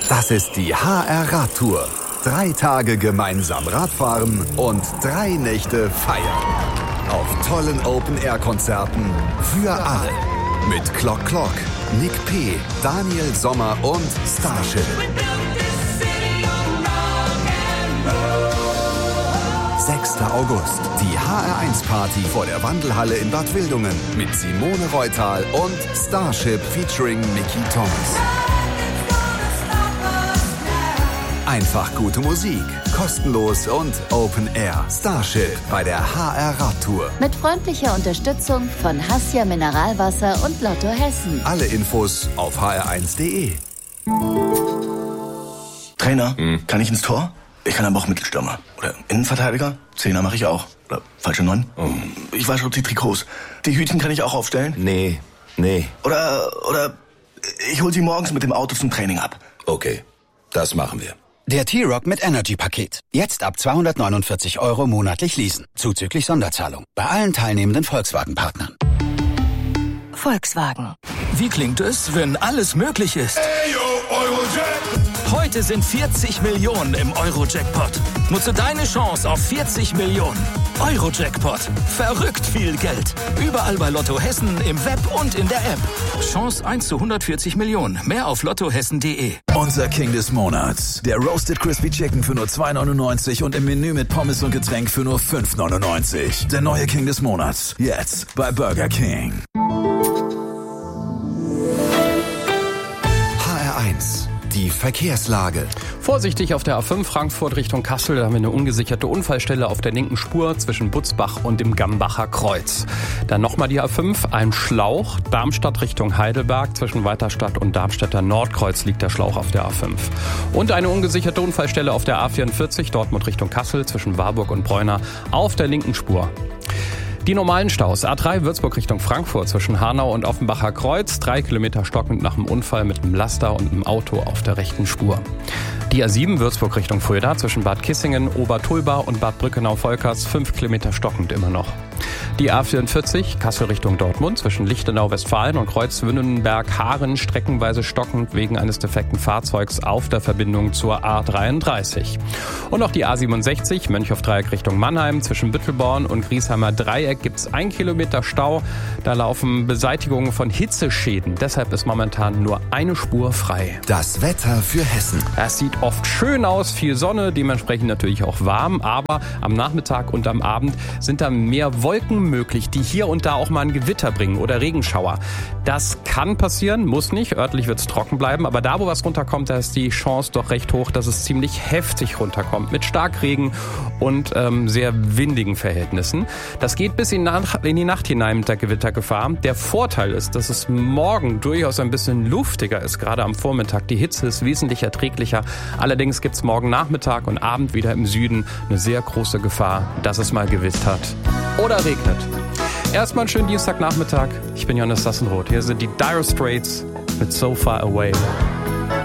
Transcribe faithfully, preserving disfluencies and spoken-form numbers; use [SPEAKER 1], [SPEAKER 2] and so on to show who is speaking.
[SPEAKER 1] Das ist die H R Radtour. Drei Tage gemeinsam Radfahren und drei Nächte feiern. Auf tollen Open-Air-Konzerten für alle. Mit Clock Clock, Nick P., Daniel Sommer und Starship. sechster August. Die H R eins Party vor der Wandelhalle in Bad Wildungen mit Simone Reutal und Starship featuring Mickey Thomas. Einfach gute Musik, kostenlos und Open Air. Starship bei der H R Radtour.
[SPEAKER 2] Mit freundlicher Unterstützung von Hassia Mineralwasser und Lotto Hessen.
[SPEAKER 1] Alle Infos auf h r eins punkt d e.
[SPEAKER 3] Trainer, hm. kann ich ins Tor? Ich kann aber auch Mittelstürmer. Oder Innenverteidiger? Zehner mache ich auch. Oder falsche Neun? Oh. Ich wasche die Trikots. Die Hütchen kann ich auch aufstellen?
[SPEAKER 4] Nee, nee.
[SPEAKER 3] Oder, oder ich hol sie morgens mit dem Auto zum Training ab.
[SPEAKER 4] Okay, das machen wir.
[SPEAKER 5] Der T-Rock mit Energy-Paket. Jetzt ab zweihundertneunundvierzig Euro monatlich leasen. Zuzüglich Sonderzahlung. Bei allen teilnehmenden Volkswagen-Partnern.
[SPEAKER 6] Volkswagen.
[SPEAKER 7] Wie klingt es, wenn alles möglich ist?
[SPEAKER 8] Hey, yo, Eurojackpot!
[SPEAKER 7] Heute sind vierzig Millionen im Eurojackpot. Nutze deine Chance auf vierzig Millionen. Eurojackpot. Verrückt viel Geld. Überall bei Lotto Hessen, im Web und in der App. Chance eins zu hundertvierzig Millionen. Mehr auf lottohessen punkt de.
[SPEAKER 9] Unser King des Monats. Der Roasted Crispy Chicken für nur zwei neunundneunzig und im Menü mit Pommes und Getränk für nur fünf neunundneunzig. Der neue King des Monats. Jetzt bei Burger King.
[SPEAKER 1] H R eins. Die Verkehrslage.
[SPEAKER 10] Vorsichtig auf der A fünf Frankfurt Richtung Kassel. Da haben wir eine ungesicherte Unfallstelle auf der linken Spur zwischen Butzbach und dem Gambacher Kreuz. Dann nochmal die A fünf, ein Schlauch. Darmstadt Richtung Heidelberg. Zwischen Weiterstadt und Darmstädter Nordkreuz liegt der Schlauch auf der A fünf. Und eine ungesicherte Unfallstelle auf der A vierundvierzig Dortmund Richtung Kassel. Zwischen Warburg und Bräuner auf der linken Spur. Die normalen Staus. A drei Würzburg Richtung Frankfurt zwischen Hanau und Offenbacher Kreuz. Drei Kilometer stockend nach dem Unfall mit einem Laster und einem Auto auf der rechten Spur. Die A sieben Würzburg Richtung Fulda zwischen Bad Kissingen, Obertulba und Bad Brückenau-Volkers. Fünf Kilometer stockend immer noch. Die A vierundvierzig Kassel Richtung Dortmund zwischen Lichtenau, Westfalen und Kreuzwünnenberg-Haaren streckenweise stockend wegen eines defekten Fahrzeugs auf der Verbindung zur A dreiunddreißig. Und noch die A siebenundsechzig Mönchhoff-Dreieck Richtung Mannheim zwischen Büttelborn und Griesheimer Dreieck gibt's ein Kilometer Stau. Da laufen Beseitigungen von Hitzeschäden. Deshalb ist momentan nur eine Spur frei.
[SPEAKER 1] Das Wetter für Hessen.
[SPEAKER 10] Es sieht oft schön aus, viel Sonne, dementsprechend natürlich auch warm, aber am Nachmittag und am Abend sind da mehr Wolken möglich, die hier und da auch mal ein Gewitter bringen oder Regenschauer. Das kann passieren, muss nicht, örtlich wird es trocken bleiben, aber da, wo was runterkommt, da ist die Chance doch recht hoch, dass es ziemlich heftig runterkommt, mit Starkregen und ähm, sehr windigen Verhältnissen. Das geht bis in, Nacht, in die Nacht hinein mit der Gewittergefahr. Der Vorteil ist, dass es morgen durchaus ein bisschen luftiger ist, gerade am Vormittag. Die Hitze ist wesentlich erträglicher. Allerdings gibt es morgen Nachmittag und Abend wieder im Süden eine sehr große Gefahr, dass es mal gewittert oder regnet. Erstmal einen schönen Dienstagnachmittag. Ich bin Johannes Sassenroth. Hier sind die Dire Straits mit So Far Away.